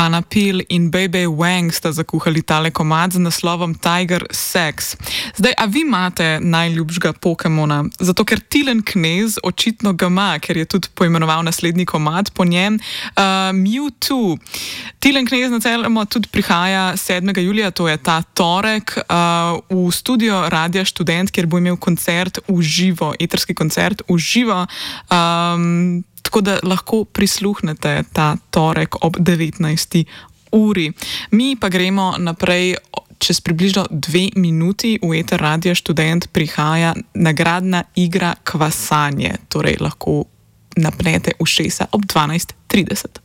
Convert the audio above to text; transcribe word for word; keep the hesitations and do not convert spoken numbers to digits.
Hannah Peel in Baby Wang sta zakuhali tale komad z naslovom Tiger Sex. Zdaj, a vi imate najljubšega Pokemona? Zato, ker Tilen Knez očitno ga ima, ker je tudi poimenoval naslednji komad po njem. Uh, Mewtwo. Tilen Knez na celemo tudi prihaja sedmega julija, to je ta torek, uh, v studio Radia Študent, kjer bo imel koncert v živo, eterski koncert v živo. Um, Tako da lahko prisluhnete ta torek ob devetnajsti uri. Mi pa gremo naprej. Čez približno dve minuti v eter Radia Študent prihaja nagradna igra Kvasanje. Torej lahko napnete ušesa ob dvanajst trideset.